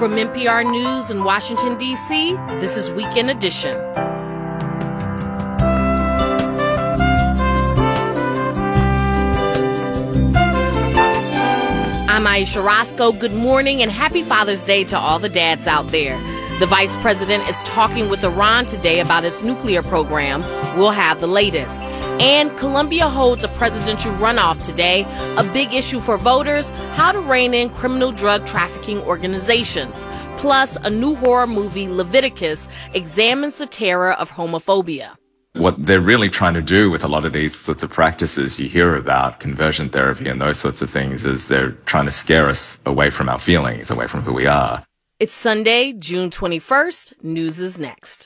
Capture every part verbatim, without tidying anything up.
From N P R News in Washington, D C, this is Weekend Edition. I'm Aisha Roscoe. Good morning and happy Father's Day to all the dads out there. The vice president is talking with Iran today about its nuclear program. We'll have the latest. And Colombia holds a presidential runoff today, a big issue for voters, how to rein in criminal drug trafficking organizations. Plus, a new horror movie, Leviticus, examines the terror of homophobia. What they're really trying to do with a lot of these sorts of practices you hear about, conversion therapy and those sorts of things, is they're trying to scare us away from our feelings, away from who we are. It's Sunday, June twenty-first. News is next.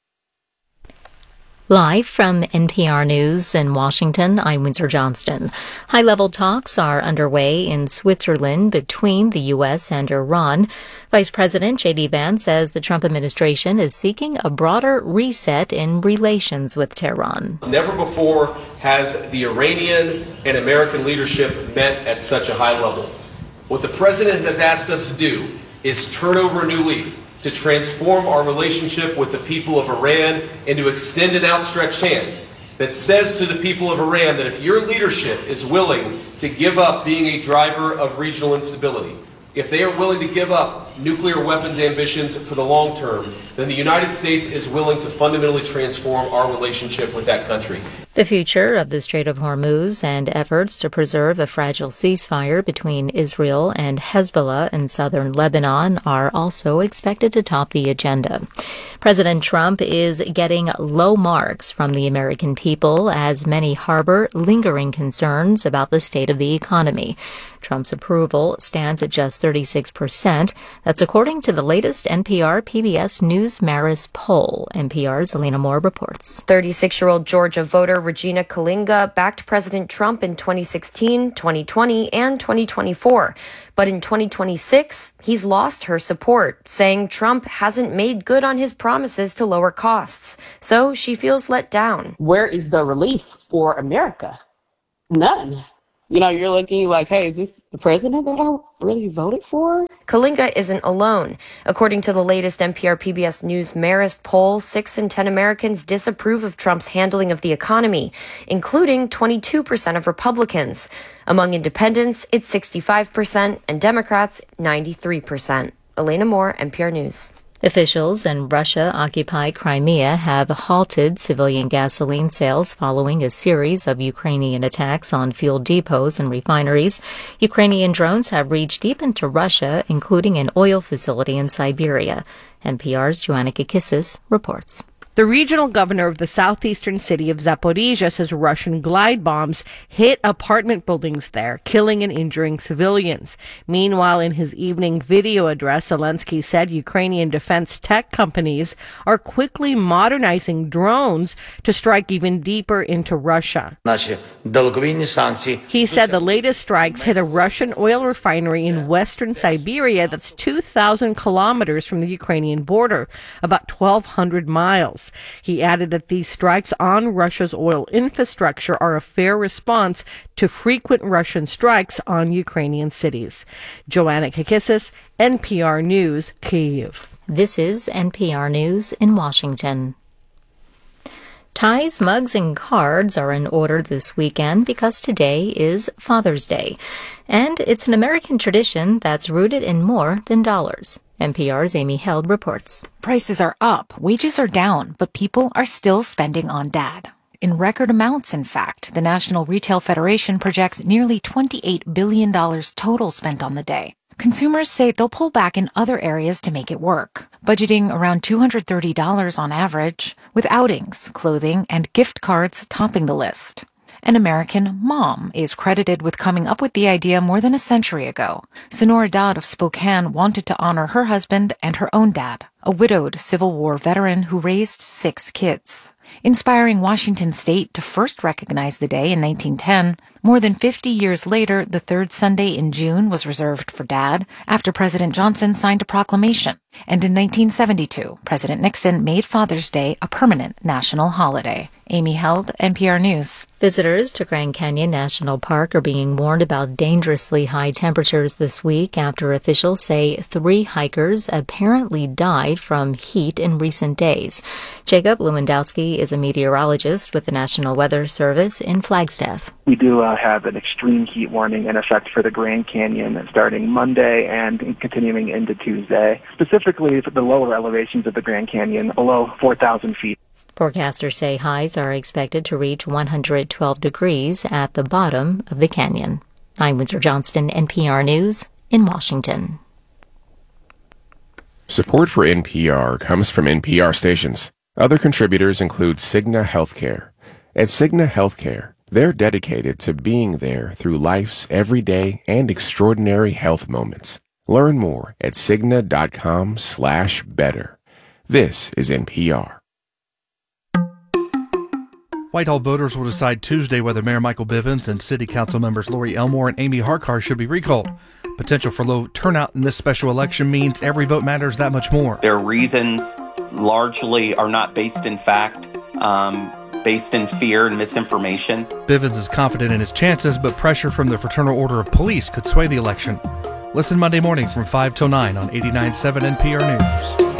Live from N P R News in Washington, I'm Windsor Johnston. High-level talks are underway in Switzerland between the U S and Iran. Vice President J D Vance says the Trump administration is seeking a broader reset in relations with Tehran. Never before has the Iranian and American leadership met at such a high level. What the president has asked us to do is turn over a new leaf, to transform our relationship with the people of Iran and to extend an outstretched hand that says to the people of Iran that if your leadership is willing to give up being a driver of regional instability, if they are willing to give up nuclear weapons ambitions for the long term, then the United States is willing to fundamentally transform our relationship with that country. The future of the Strait of Hormuz and efforts to preserve a fragile ceasefire between Israel and Hezbollah in southern Lebanon are also expected to top the agenda. President Trump is getting low marks from the American people as many harbor lingering concerns about the state of the economy. Trump's approval stands at just thirty-six percent. That's according to the latest N P R P B S News Marist poll. N P R's Elena Moore reports. thirty-six-year-old Georgia voter Regina Kalinga backed President Trump in twenty sixteen, twenty twenty, and twenty twenty-four. But in twenty twenty-six, he's lost her support, saying Trump hasn't made good on his promises to lower costs. So she feels let down. Where is the relief for America? None. You know, you're looking like, hey, is this the president that I really voted for? Kalinga isn't alone. According to the latest N P R P B S News Marist poll, six in ten Americans disapprove of Trump's handling of the economy, including twenty-two percent of Republicans. Among independents, it's sixty-five percent, and Democrats, ninety-three percent. Elena Moore, N P R News. Officials in Russia-occupied Crimea have halted civilian gasoline sales following a series of Ukrainian attacks on fuel depots and refineries. Ukrainian drones have reached deep into Russia, including an oil facility in Siberia. N P R's Joanna Kakissis reports. The regional governor of the southeastern city of Zaporizhzhia says Russian glide bombs hit apartment buildings there, killing and injuring civilians. Meanwhile, in his evening video address, Zelensky said Ukrainian defense tech companies are quickly modernizing drones to strike even deeper into Russia. He said the latest strikes hit a Russian oil refinery in western Siberia that's two thousand kilometers from the Ukrainian border, about twelve hundred miles. He added that these strikes on Russia's oil infrastructure are a fair response to frequent Russian strikes on Ukrainian cities. Joanna Kakissis, N P R News, Kyiv. This is N P R News in Washington. Ties, mugs, and cards are in order this weekend because today is Father's Day. And it's an American tradition that's rooted in more than dollars. N P R's Amy Held reports. Prices are up, wages are down, but people are still spending on dad. In record amounts, in fact. The National Retail Federation projects nearly twenty-eight billion dollars total spent on the day. Consumers say they'll pull back in other areas to make it work, budgeting around two hundred thirty dollars on average, with outings, clothing, and gift cards topping the list. An American mom is credited with coming up with the idea more than a century ago. Sonora Dodd of Spokane wanted to honor her husband and her own dad, a widowed Civil War veteran who raised six kids. Inspiring Washington State to first recognize the day in nineteen ten, More than fifty years later, the third Sunday in June was reserved for Dad after President Johnson signed a proclamation. And in nineteen seventy-two, President Nixon made Father's Day a permanent national holiday. Amy Held, N P R News. Visitors to Grand Canyon National Park are being warned about dangerously high temperatures this week after officials say three hikers apparently died from heat in recent days. Jacob Lewandowski is a meteorologist with the National Weather Service in Flagstaff. We do uh, have an extreme heat warning in effect for the Grand Canyon starting Monday and continuing into Tuesday, specifically for the lower elevations of the Grand Canyon below four thousand feet. Forecasters say highs are expected to reach one hundred twelve degrees at the bottom of the canyon. I'm Windsor Johnston, N P R News in Washington. Support for N P R comes from N P R stations. Other contributors include Cigna Healthcare. At Cigna Healthcare, they're dedicated to being there through life's everyday and extraordinary health moments. Learn more at Cigna.com slash better. This is N P R. Whitehall voters will decide Tuesday whether Mayor Michael Bivens and City Council members Lori Elmore and Amy Harkar should be recalled. Potential for low turnout in this special election means every vote matters that much more. Their reasons largely are not based in fact, um, based in fear and misinformation. Bivens is confident in his chances, but pressure from the Fraternal Order of Police could sway the election. Listen Monday morning from five till nine on eighty-nine point seven N P R News.